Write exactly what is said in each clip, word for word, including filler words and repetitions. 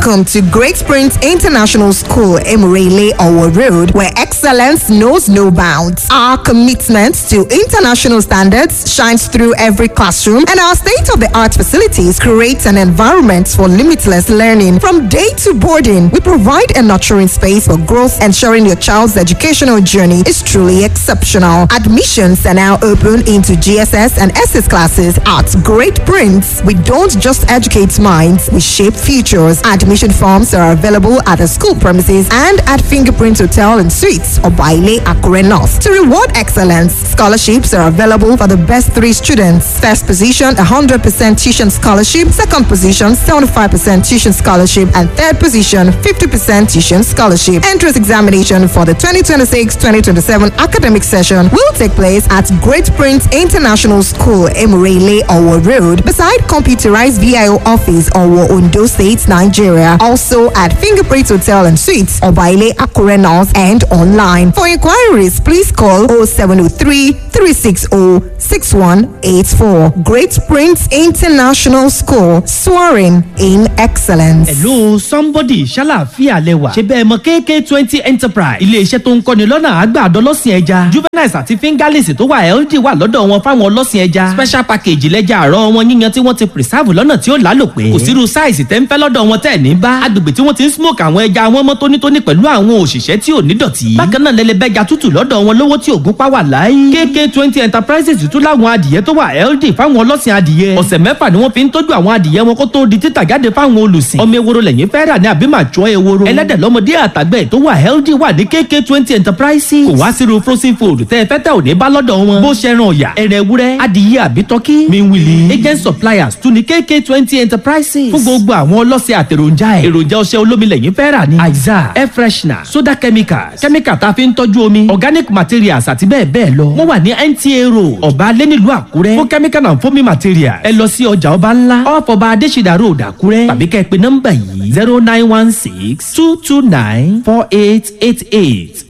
Welcome to Great Springs International School, Emirele Owo Road, where excellence knows no bounds. Our commitment to international standards shines through every classroom, and our state-of-the-art facilities create an environment for limitless learning. From day to boarding, we provide a nurturing space for growth, ensuring your child's educational journey is truly exceptional. Admissions are now open into G S S and S S classes at Great Prince. We don't just educate minds, we shape futures. Admission forms are available at the school premises and at Fingerprint Hotel and Suites or Baile Akure North. To reward excellence, scholarships are available for the best three students. First position, one hundred percent tuition scholarship. Second position, seventy-five percent tuition scholarship. And third position, fifty percent tuition scholarship. Entrance examination for the twenty twenty-six twenty twenty-seven academic session will take place at Great Prince International School, Emirele Owo Road, beside computerized V I O office, Owo, Ondo State, Nigeria. Also at Fingerprint Hotel and Suites, Obaile Akure North, and online. For inquiries, please call oh seven oh three, three six oh, six one eight four. Great Prince International School, soaring in excellence. Hello, somebody. Ṣàlàáfíà lẹ́wà. Ṣé bẹ́ẹ̀ mọ̀ K K twenty Enterprise? Ilé-iṣẹ́ tó ń kọ́ni lọ́nà àgbà ọlọ́sìn ẹja. Juveniles àti fingerlings tó wà L D wà lọ́dọ̀ wọn fáwọn ọlọ́sìn ẹja. Special package lẹ́jà àárọ̀ wọn yíyan tí wọ́n ti preserve lọ́nà tí ó lálòpẹ́. Kò sírú size tẹ́ ń fẹ́ lọ́dọ̀ wọn tẹ́ ní bá. Agbègbè tí wọ́n ti ń smoke àwọn ẹja wọn mọ́ tónítóní pẹ̀lú àwọn òṣìṣẹ́ tí ò ní dọ̀tí. Bákan náà lẹ́lẹ́bẹ́ja tútù lọ́dọ̀ wọn lówó tí ògùn pa wà láyé. K K twenty Enterprises tún láwọn adìyẹ tó wà L D fáwọn ọlọ́sìn adìyẹ. Ọ̀sẹ̀ mẹ́fà ni wọ́n fi ń tọ́jú àwọn adìyẹ wọn kó tó di títà jáde fáwọn olùsìn. Ọmọ eworo lẹ́yìn fẹ́ rà ní àbí màjọ́ eworo. Ẹlẹ́dẹ̀ lọ́mọdé àtàgbẹ̀ tó wà L D wà ní K K twenty Enterprises. Kò wá sírú frozen food tẹ́ ẹ fẹ́ tẹ́ ò ní bá lọ́dọ̀ wọn. Bó ṣẹran ọ̀yà, ẹran ewúrẹ́, adìyẹ àbí tọ́kí. Miwili. Agent suppliers tún ní K K twenty Enterprises. Fún gbogbo àwọn ọlọ́sìn àtẹ̀ròjà ẹ̀. Èròjà ọṣẹ olómi lẹ́yìn fẹ́ rà ní. Aiza, air freshener, soda chemicals, chemical tá a fi ń tọ́jú omi, organic materials àti bẹ́ẹ̀ bẹ́ẹ̀ lọ. Wọ́n wà ní N T A road, ọ̀bá alẹ́ nílùú Àkúrẹ́. Fún chemical and foaming materials, ẹ lọ sí ọjà ọba ńlá, off ọba Adéṣídà road Àkúrẹ́. Tàbí kẹ́ ẹ pe nọ́mbà yìí zero nine one six two two nine four eight eight eight.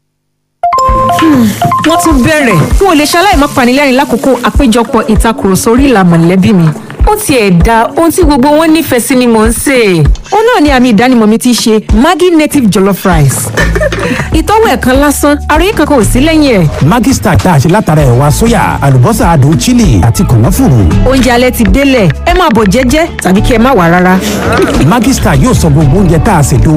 Wọ́n tún bẹ̀rẹ̀. N ò lè ṣaláì má panilẹ́rìn lákòókò àpéjọpọ̀ ìtakùrọ̀sọ orí ìlà mọ̀lẹ́bí mi. Ó tiẹ̀ da ohun tí gbogbo wọn nífẹ̀ẹ́ sí ni mò ń sè. Ó náà ni àmì ìdánimọ̀ mi ti ṣe Maggi native jollof rice. Ìtọ́wò ẹ̀kan lásán, àròyé kankan ò sí lẹ́yìn ẹ̀. Maggi Star tá a ṣe látara ẹ̀wà sóyà, àlùbọ́sà adùn chili àti kànáfùrù. Oúnjẹ alẹ́ ti délẹ̀, ẹ máa bọ̀ jẹ́jẹ́ tàbí kí ẹ má wá rárá. Maggi Star yóò sọ gbogbo oúnjẹ tá a ṣètò